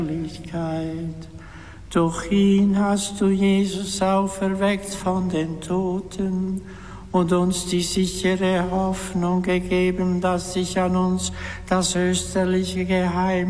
Herrlichkeit. Durch ihn hast du Jesus auferweckt von den Toten und uns die sichere Hoffnung gegeben, dass sich an uns das österliche Geheimnis